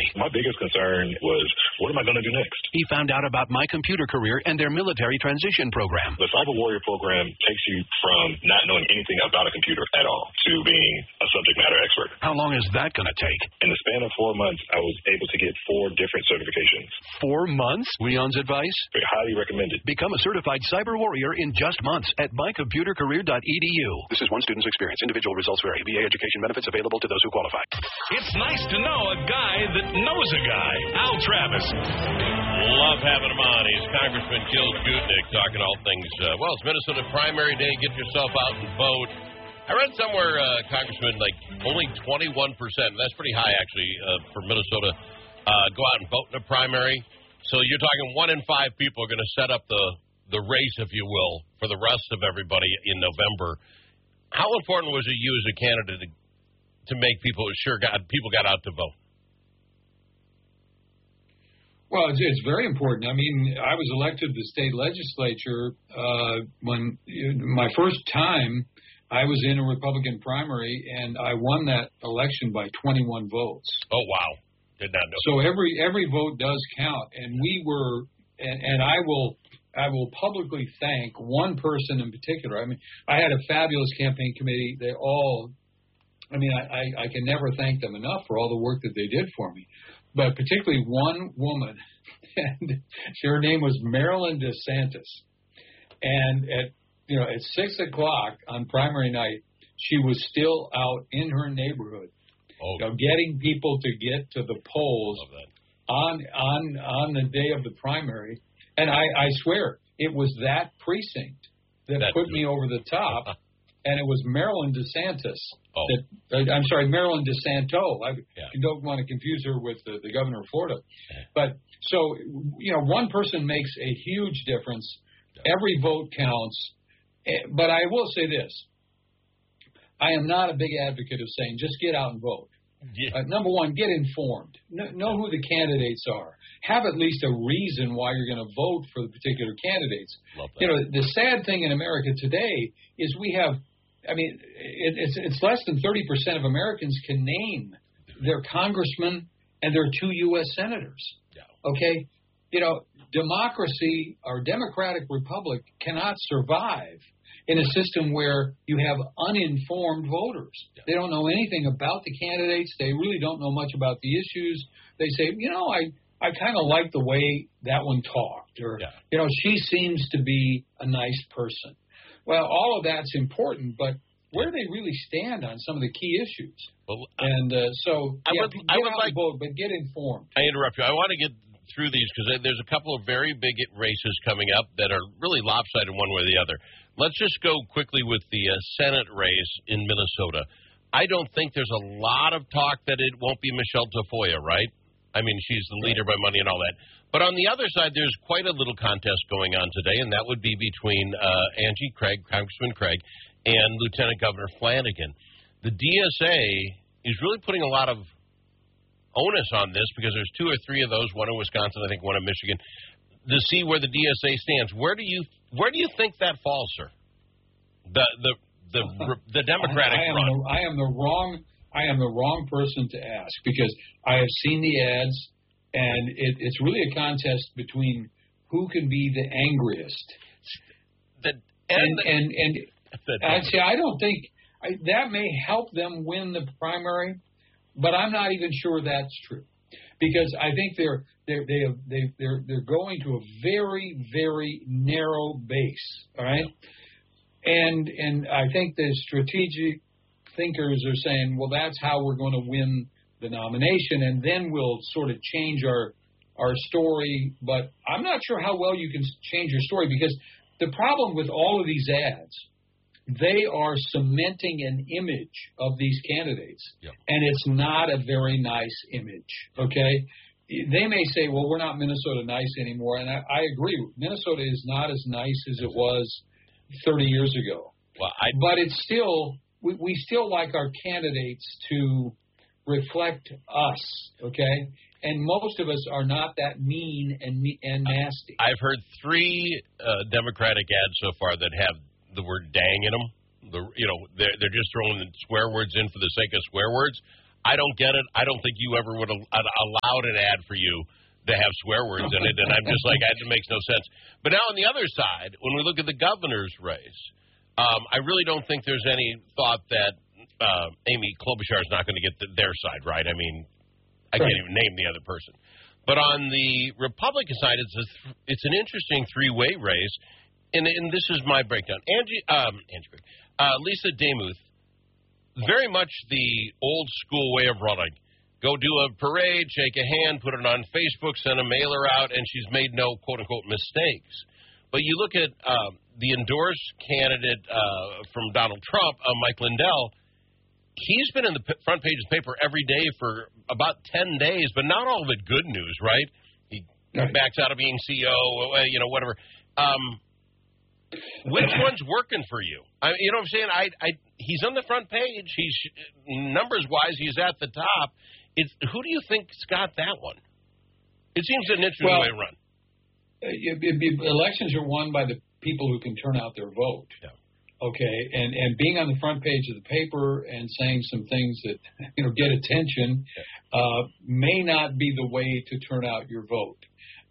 My biggest concern was, what am I going to do next? He found out about My Computer Career and their military transition program. The Cyber Warrior program takes you from not knowing anything about a computer at all to being a subject matter expert. How long is that going to take? In the span of 4 months, I was able to get 4 different certifications. 4 months? Leon's advice? Highly recommended. Become a certified cyber warrior in just months at mycomputercareer.edu. This is one student's experience. Individual results vary. VA education benefits available to those who qualify. It's nice to know a guy that knows a guy. Al Travis. Love having him on. He's Congressman Gil Gutnick talking all things, it's Minnesota primary day. Get yourself out and vote. I read somewhere, Congressman, like only 21%, that's pretty high actually, for Minnesota, go out and vote in a primary. So you're talking 1 in 5 people are going to set up the race, if you will, for the rest of everybody in November. How important was it you as a candidate to make people got out to vote? Well, it's very important. I mean, I was elected to the state legislature when my first time I was in a Republican primary, and I won that election by 21 votes. Oh, wow. Did not know. So every vote does count, and we were, and I will publicly thank one person in particular. I mean, I had a fabulous campaign committee. They all, I mean, I can never thank them enough for all the work that they did for me. But particularly one woman, and her name was Marilyn DeSantis. And at 6 o'clock on primary night, she was still out in her neighborhood, getting people to get to the polls on the day of the primary. And I swear, it was that precinct that put me over the top. And it was Marilyn DeSantis. Marilyn DeSanto. I don't want to confuse her with the governor of Florida. But so, one person makes a huge difference. Every vote counts. But I will say this. I am not a big advocate of saying just get out and vote. Yeah. Number one, get informed. Know who the candidates are. Have at least a reason why you're going to vote for the particular candidates. The sad thing in America today is we have, it's less than 30% of Americans can name their congressman and their 2 U.S. senators. Yeah. Okay? Democracy, our democratic republic, cannot survive in a system where you have uninformed voters. Yeah. They don't know anything about the candidates. They really don't know much about the issues. They say, I kind of like the way that one talked, or, she seems to be a nice person. Well, all of that's important, but where do they really stand on some of the key issues? Well, I would like to vote, but get informed. I interrupt you. I want to get through these because there's a couple of very big races coming up that are really lopsided one way or the other. Let's just go quickly with the Senate race in Minnesota. I don't think there's a lot of talk that it won't be Michelle Tafoya, right? I mean, she's the leader by money and all that. But on the other side, there's quite a little contest going on today, and that would be between Angie Craig, Congressman Craig, and Lieutenant Governor Flanagan. The DSA is really putting a lot of onus on this because there's 2 or 3 of those, one in Wisconsin, I think one in Michigan, to see where the DSA stands. Where do you think that falls, sir? The Democratic front. I am the wrong person to ask because I have seen the ads, and it's really a contest between who can be the angriest. I don't think that may help them win the primary, but I'm not even sure that's true because I think they're going to a very, very narrow base. All right, and I think the strategic thinkers are saying, well, that's how we're going to win the nomination, and then we'll sort of change our story. But I'm not sure how well you can change your story because the problem with all of these ads, they are cementing an image of these candidates, and it's not a very nice image, okay? They may say, well, we're not Minnesota nice anymore, and I agree. Minnesota is not as nice as it was 30 years ago. Well, but it's still, we still like our candidates to reflect us, okay? And most of us are not that mean and nasty. I've heard 3 Democratic ads so far that have the word dang in them. They're just throwing swear words in for the sake of swear words. I don't get it. I don't think you ever would have allowed an ad for you to have swear words in it, and I'm just like, it makes no sense. But now on the other side, when we look at the governor's race, I really don't think there's any thought that Amy Klobuchar is not going to get their side, right? I mean, I can't even name the other person. But on the Republican side, it's an interesting three-way race, and this is my breakdown. Lisa Demuth, very much the old-school way of running. Go do a parade, shake a hand, put it on Facebook, send a mailer out, and she's made no, quote-unquote, mistakes. But you look at the endorsed candidate from Donald Trump, Mike Lindell. He's been in the front page of the paper every day for about 10 days, but not all of it good news, right? He backs out of being CEO, whatever. Which one's working for you? You know what I'm saying? He's on the front page. He's numbers-wise, he's at the top. Who do you think's got that one? It seems an interesting way to run. Elections are won by the people who can turn out their vote. Yeah. Okay, and being on the front page of the paper and saying some things that get attention may not be the way to turn out your vote.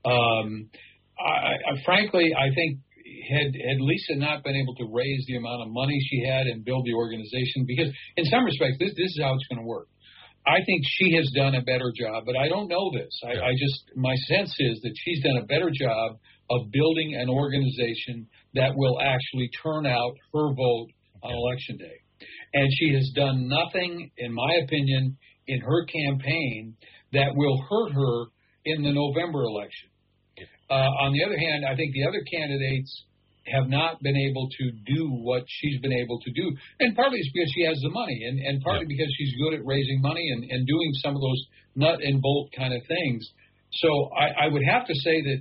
Frankly, I think had Lisa not been able to raise the amount of money she had and build the organization, because in some respects this is how it's going to work. I think she has done a better job, but I don't know this. My sense is that she's done a better job of building an organization that will actually turn out her vote on Election Day. And she has done nothing, in my opinion, in her campaign that will hurt her in the November election. On the other hand, I think the other candidates have not been able to do what she's been able to do. And partly it's because she has the money, and partly because she's good at raising money and doing some of those nut and bolt kind of things. So I would have to say that,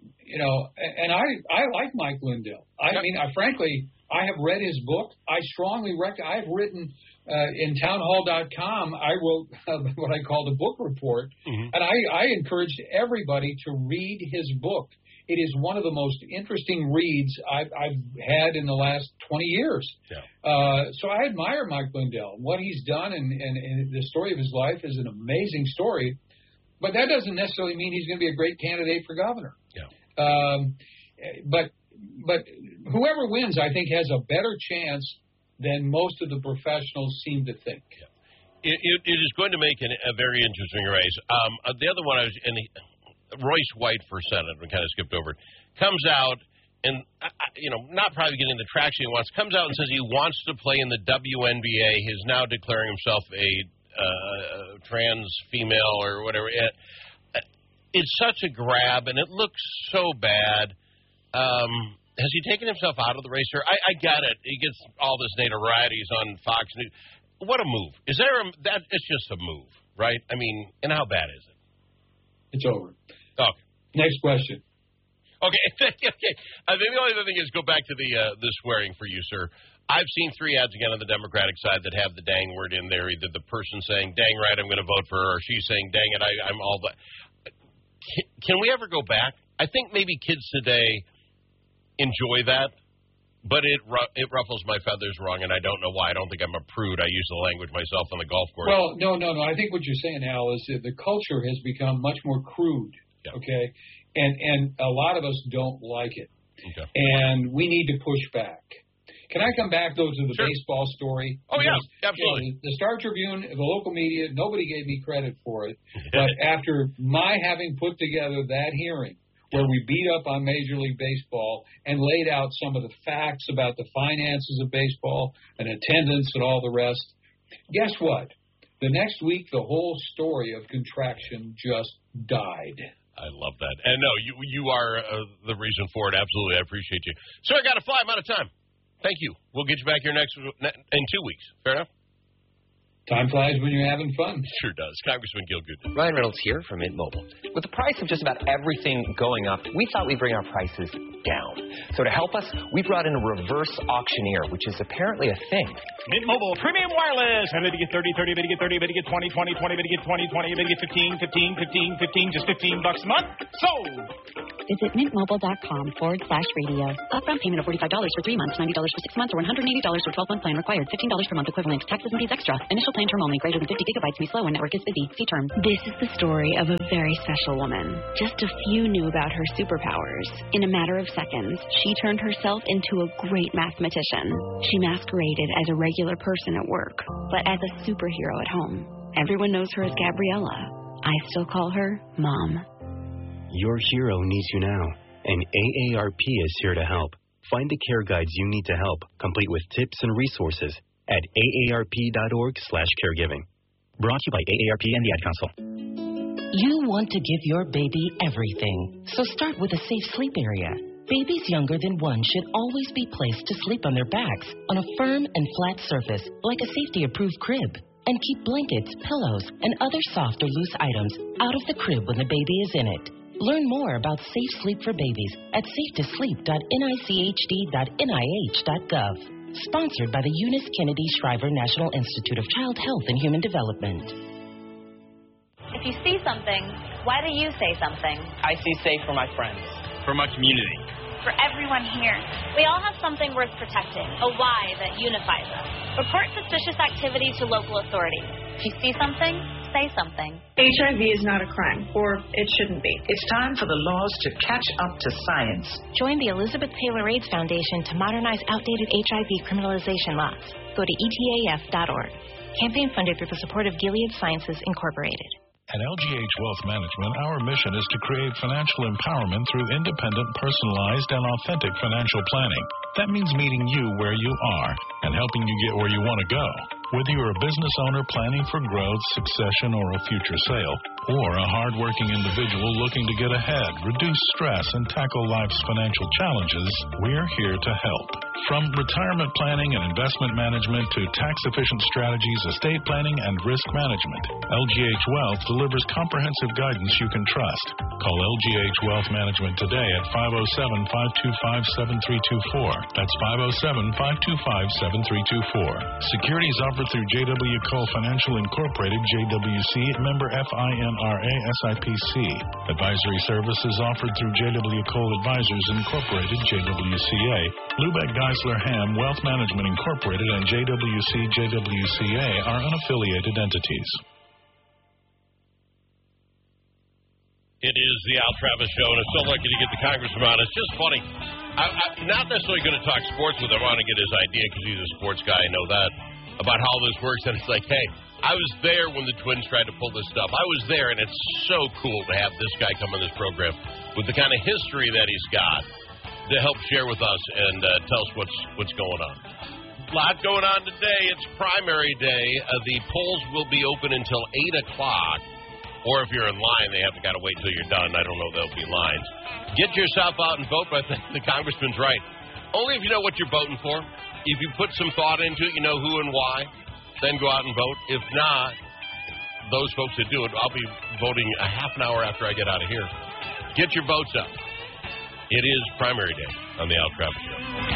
and I like Mike Lindell. Frankly, I have read his book. I strongly recommend. I've written in townhall.com, I wrote what I call the book report, and I encouraged everybody to read his book. It is one of the most interesting reads I've had in the last 20 years. Yeah. So I admire Mike Lindell. What he's done and the story of his life is an amazing story, but that doesn't necessarily mean he's going to be a great candidate for governor. Yeah. But whoever wins, I think, has a better chance than most of the professionals seem to think. Yeah. It is going to make a very interesting race. The other one Royce White for Senate, we kind of skipped over it, comes out and, not probably getting the traction he wants, comes out and says he wants to play in the WNBA. He's now declaring himself a trans female or whatever. It's such a grab, and it looks so bad. Has he taken himself out of the race here? I get it. He gets all this notoriety on Fox News. What a move. It's just a move, right? I mean, and how bad is it? It's over. Okay. Next question. Okay. The only other thing is go back to the swearing for you, sir. I've seen 3 ads again on the Democratic side that have the dang word in there. Either the person saying, dang right, I'm going to vote for her, or she's saying, dang it, I'm all that. Can we ever go back? I think maybe kids today enjoy that, but it ruffles my feathers wrong, and I don't know why. I don't think I'm a prude. I use the language myself on the golf course. Well, no. I think what you're saying, Al, is that the culture has become much more crude, okay? And a lot of us don't like it. Okay. And we need to push back. Can I come back, though, to the baseball story? Oh, because, yeah, absolutely. The Star Tribune, the local media, nobody gave me credit for it. But after my having put together that hearing, where we beat up on Major League Baseball and laid out some of the facts about the finances of baseball and attendance and all the rest, guess what? The next week, the whole story of contraction just died. I love that. And no, you are the reason for it. Absolutely. I appreciate you. Sir, I got to fly. I'm out of time. Thank you. We'll get you back here in 2 weeks. Fair enough? Time flies when you're having fun. Sure does. Congressman Gilgood. Ryan Reynolds here from Mint Mobile. With the price of just about everything going up, we thought we'd bring our prices down. So to help us, we brought in a reverse auctioneer, which is apparently a thing. Mint Mobile Premium Wireless. I'm ready to get 30, 30, ready to get 30, ready to get 20, 20, 20, ready to get 20, 20, ready to get 15, 15, 15, 15, just $15 a month. Sold. Visit mintmobile.com/radio. Upfront payment of $45 for 3 months, $90 for 6 months, or $180 for 12-month plan required. $15 per month equivalent. Taxes and fees extra. Initial plan term only. Greater than 50 gigabytes. Be slow when network is busy. See terms. This is the story of a very special woman. Just a few knew about her superpowers. In a matter of seconds, she turned herself into a great mathematician. She masqueraded as a regular person at work, but as a superhero at home. Everyone knows her as Gabriella. I still call her Mom. Your hero needs you now, and AARP is here to help. Find the care guides you need to help, complete with tips and resources at aarp.org/caregiving. Brought to you by AARP and the Ad Council. You want to give your baby everything, so start with a safe sleep area. Babies younger than 1 should always be placed to sleep on their backs on a firm and flat surface like a safety-approved crib. And keep blankets, pillows, and other soft or loose items out of the crib when the baby is in it. Learn more about safe sleep for babies at safetosleep.nichd.nih.gov. Sponsored by the Eunice Kennedy Shriver National Institute of Child Health and Human Development. If you see something, why do you say something? I see safe for my friends. For my community. For everyone here. We all have something worth protecting, a why that unifies us. Report suspicious activity to local authorities. If you see something, say something. HIV is not a crime, or it shouldn't be. It's time for the laws to catch up to science. Join the Elizabeth Taylor AIDS Foundation to modernize outdated HIV criminalization laws. Go to etaf.org. Campaign funded through the support of Gilead Sciences, Incorporated. At LGH Wealth Management, our mission is to create financial empowerment through independent, personalized, and authentic financial planning. That means meeting you where you are and helping you get where you want to go. Whether you're a business owner planning for growth, succession, or a future sale, or a hardworking individual looking to get ahead, reduce stress, and tackle life's financial challenges, we're here to help. From retirement planning and investment management to tax-efficient strategies, estate planning, and risk management, LGH Wealth delivers comprehensive guidance you can trust. Call LGH Wealth Management today at 507-525-7324. That's 507-525-7324. Securities offered through J.W. Cole Financial Incorporated, JWC, member FINRA SIPC. Advisory services offered through J.W. Cole Advisors Incorporated, JWCA. Lubeck Geisler Ham Wealth Management Incorporated and JWC JWCA are unaffiliated entities. It is the Al Travis Show, and I'm so lucky to get the congressman on. It's just funny. I'm not necessarily going to talk sports with him. I want to get his idea because he's a sports guy. I know that, about how this works. And it's like, hey, I was there when the Twins tried to pull this stuff. I was there, and it's so cool to have this guy come on this program with the kind of history that he's got to help share with us and tell us what's going on. A lot going on today. It's primary day. The polls will be open until 8 o'clock. Or if you're in line, they have to kind of wait until you're done. I don't know if there'll be lines. Get yourself out and vote, but I think the congressman's right. Only if you know what you're voting for. If you put some thought into it, you know who and why, then go out and vote. If not, those folks that do it, I'll be voting a half an hour after I get out of here. Get your votes up. It is primary day on the Al Travis Show.